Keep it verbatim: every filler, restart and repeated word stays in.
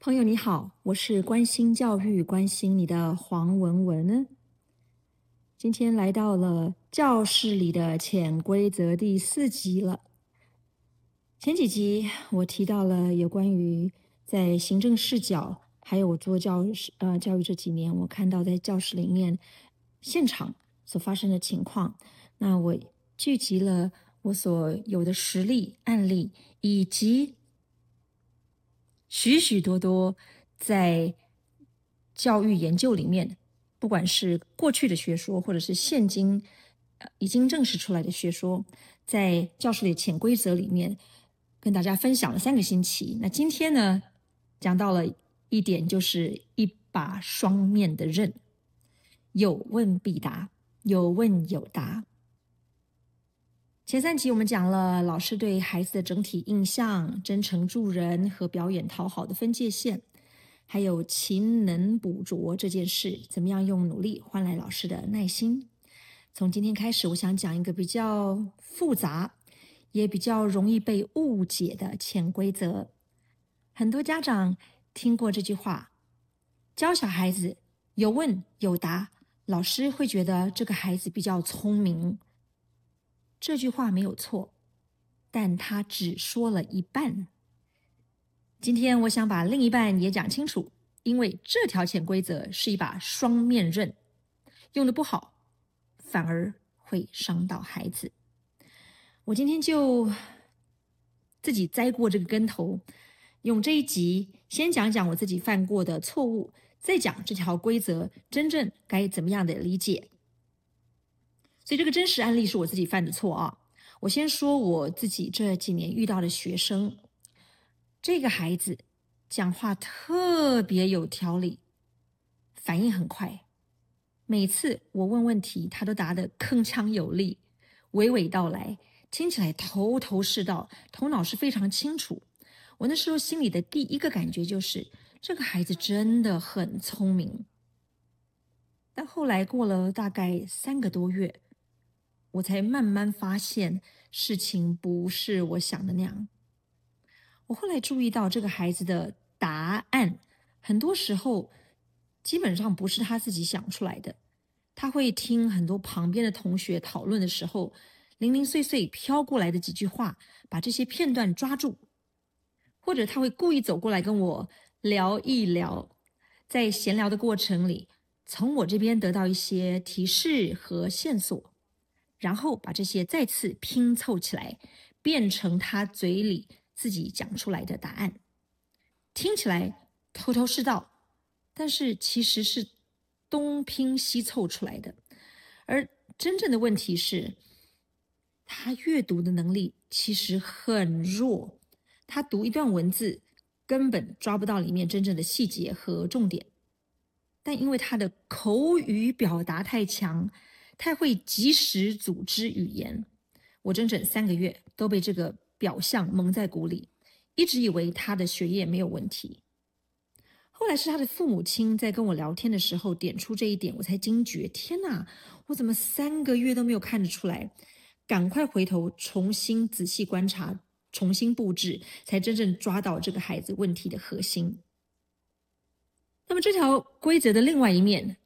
朋友你好，我是关心教育、关心你的黄文文。今天来到了教室里的潜规则第四集了。前几集我提到了有关于在行政视角，还有我做教育呃教育这几年，我看到在教室里面现场所发生的情况。那我聚集了我所有的实例案例，以及许许多多在教育研究里面，不管是过去的学说，或者是现今呃已经证实出来的学说，在教室里潜规则里面跟大家分享了三个星期。那今天呢，讲到了一点，就是一把双面的刃，有问必答，有问有答。前三集我们讲了老师对孩子的整体印象、真诚助人和表演讨好的分界线，还有勤能补拙这件事，怎么样用努力换来老师的耐心。从今天开始，我想讲一个比较复杂，也比较容易被误解的潜规则。很多家长听过这句话，教小孩子有问有答，老师会觉得这个孩子比较聪明。这句话没有错，但他只说了一半。今天我想把另一半也讲清楚，因为这条潜规则是一把双面刃，用的不好，反而会伤到孩子。我今天就自己栽过这个跟头，用这一集先讲讲我自己犯过的错误，再讲这条规则真正该怎么样的理解。所以这个真实案例是我自己犯的错啊。我先说我自己这几年遇到的学生，这个孩子讲话特别有条理，反应很快，每次我问问题，他都答得铿锵有力，娓娓道来，听起来头头是道，头脑是非常清楚。我那时候心里的第一个感觉就是，这个孩子真的很聪明。但后来过了大概三个多月，我才慢慢发现事情不是我想的那样。我后来注意到这个孩子的答案，很多时候基本上不是他自己想出来的。他会听很多旁边的同学讨论的时候，零零碎碎飘过来的几句话，把这些片段抓住，或者他会故意走过来跟我聊一聊，在闲聊的过程里，从我这边得到一些提示和线索，然后把这些再次拼凑起来，变成他嘴里自己讲出来的答案。听起来头头是道，但是其实是东拼西凑出来的。而真正的问题是，他阅读的能力其实很弱，他读一段文字根本抓不到里面真正的细节和重点。但因为他的口语表达太强，太会及时组织语言，我整整三个月都被这个表象蒙在鼓里，一直以为他的学业没有问题。后来是他的父母亲在跟我聊天的时候点出这一点，我才惊觉，天哪，我怎么三个月都没有看得出来？赶快回头重新仔细观察，重新布置，才真正抓到这个孩子问题的核心。那么这条规则的另外一面，